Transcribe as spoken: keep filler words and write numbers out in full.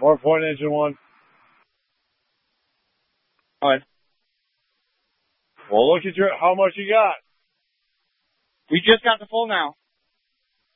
More point engine one. All right. Well, look at your how much you got. We just got the full now.